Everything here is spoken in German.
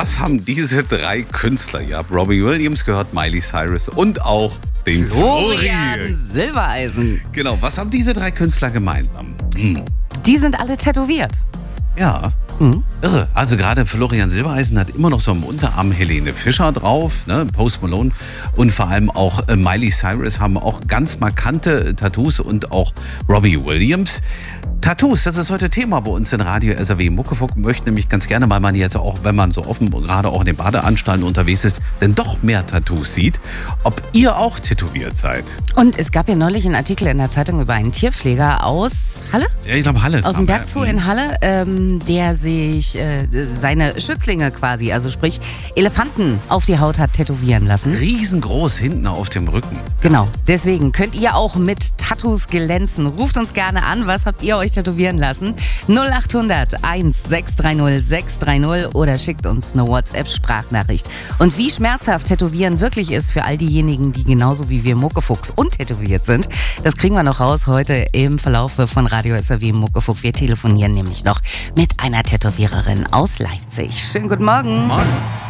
was haben diese drei Künstler? Ihr habt Robbie Williams gehört, Miley Cyrus und auch den Florian Silbereisen. Genau, was haben diese drei Künstler gemeinsam? Die sind alle tätowiert. Ja, irre. Also gerade Florian Silbereisen hat immer noch so am Unterarm Helene Fischer drauf, ne? Post Malone und vor allem auch Miley Cyrus haben auch ganz markante Tattoos und auch Robbie Williams. Tattoos, das ist heute Thema bei uns in Radio SAW. Muckefuck möchte nämlich ganz gerne, weil man jetzt auch, wenn man so offen gerade auch in den Badeanstalten unterwegs ist, denn doch mehr Tattoos sieht, ob ihr auch tätowiert seid. Und es gab ja neulich einen Artikel in der Zeitung über einen Tierpfleger aus Halle? Ja, ich glaube Halle. Aus dem Bergzoo in Halle, der sich seine Schützlinge quasi, also sprich Elefanten auf die Haut hat tätowieren lassen. Riesengroß hinten auf dem Rücken. Genau, deswegen könnt ihr auch mit Tattoos glänzen. Ruft uns gerne an, was habt ihr euch tätowieren lassen? 0800 1630 630 oder schickt uns eine WhatsApp-Sprachnachricht. Und wie schmerzhaft Tätowieren wirklich ist für all diejenigen, die genauso wie wir Muckefuchs untätowiert sind, das kriegen wir noch raus heute im Verlauf von Radio SAW Muckefuck. Wir telefonieren nämlich noch mit einer Tätowiererin aus Leipzig. Schönen guten Morgen. Morgen.